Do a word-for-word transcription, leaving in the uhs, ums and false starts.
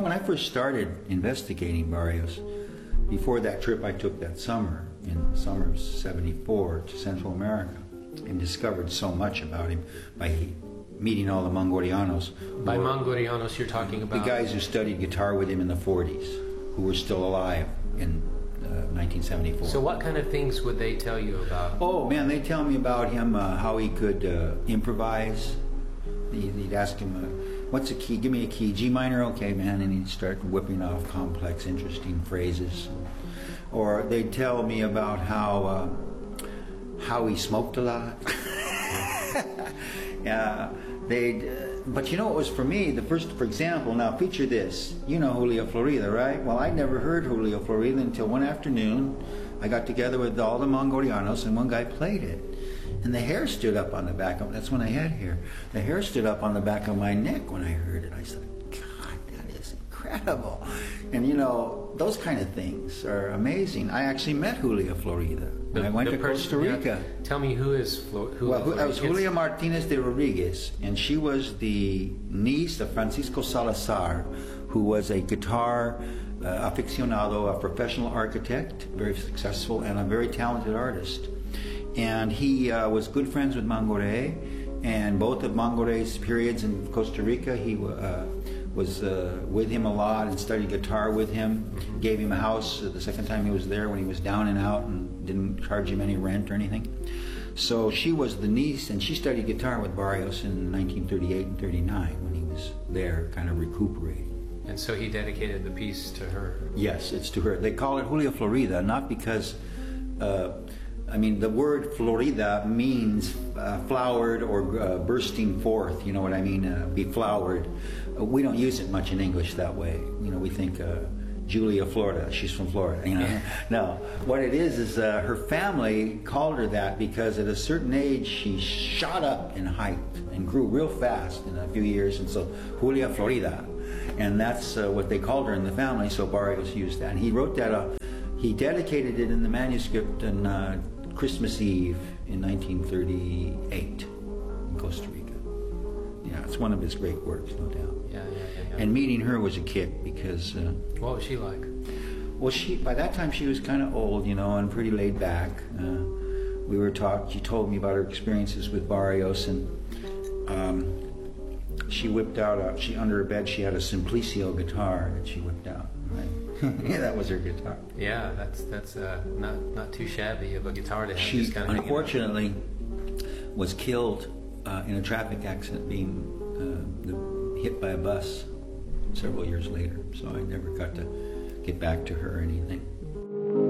when I first started investigating Barrios, before that trip I took that summer, in summer of seventy-four, to Central America, and discovered so much about him by meeting all the Mangorianos. By Mangorianos, you're talking about? The guys who studied guitar with him in the forties, who were still alive in uh, nineteen seventy-four. So what kind of things would they tell you about? Oh, man, they tell me about him, uh, how he could uh, improvise. He'd, he'd ask him, uh, what's a key? Give me a key. G minor, okay, man. And he'd start whipping off complex, interesting phrases. Or they'd tell me about how uh, how he smoked a lot. Yeah, they'd. Uh, but you know, it was for me the first. For example, now picture this. You know Julio Florida, right? Well, I'd never heard Julio Florida until one afternoon. I got together with all the Mangorianos, and one guy played it. And the hair stood up on the back of, that's when I had hair, the hair stood up on the back of my neck when I heard it. I said, God, that is incredible. And you know, those kind of things are amazing. I actually met Julia Florida when I went to Costa Rica. Yeah. Tell me, who is Flo Julia Well, Florida? that was Julia Martinez de Rodriguez, and she was the niece of Francisco Salazar, who was a guitar uh, aficionado, a professional architect, very successful, and a very talented artist. And he uh, was good friends with Mangoré, and both of Mangoré's periods in Costa Rica, he uh, was uh, with him a lot and studied guitar with him. Mm-hmm. Gave him a house uh, the second time he was there when he was down and out, and didn't charge him any rent or anything. So she was the niece, and she studied guitar with Barrios in nineteen thirty-eight and thirty-nine when he was there, kind of recuperating. And so he dedicated the piece to her. Yes, it's to her. They call it Julia Florida, not because... Uh, I mean, the word Florida means uh, flowered or uh, bursting forth, you know what I mean, uh, be flowered. Uh, we don't use it much in English that way. You know, we think uh, Julia Florida, she's from Florida, you know. No, what it is is uh, her family called her that because at a certain age she shot up in height and grew real fast in a few years, and so Julia Florida. And that's uh, what they called her in the family, so Barrios used that. And he wrote that, uh, he dedicated it in the manuscript in uh, Christmas Eve in nineteen thirty-eight in Costa Rica. Yeah, it's one of his great works, no doubt. Yeah, yeah, yeah. yeah. And meeting her was a kick because... Uh, what was she like? Well, she by that time she was kind of old, you know, and pretty laid back. Uh, we were talking, she told me about her experiences with Barrios, and um, she whipped out, a, she under her bed she had a Simplicio guitar that she whipped out, right? Yeah, that was her guitar. Yeah, that's that's uh, not not too shabby of a guitar to have. She just kind of unfortunately was killed uh, in a traffic accident, being uh, the, hit by a bus several years later. So I never got to get back to her or anything.